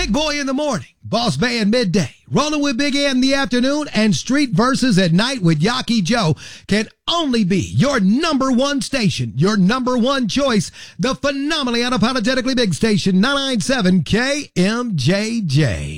Big Boy in the morning, Boss Band midday, Rolling with Big A in the afternoon, and Street Verses at night with Yaki Joe can only be your number one station, your number one choice, the phenomenally unapologetically big station, 997 KMJJ.